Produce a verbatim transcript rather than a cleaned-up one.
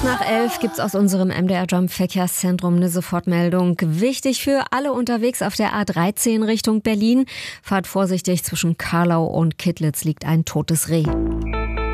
Nach elf gibt's aus unserem M D R Jump Verkehrszentrum eine Sofortmeldung. Wichtig für alle unterwegs auf der A dreizehn Richtung Berlin. Fahrt vorsichtig, zwischen Karlau und Kittlitz liegt ein totes Reh.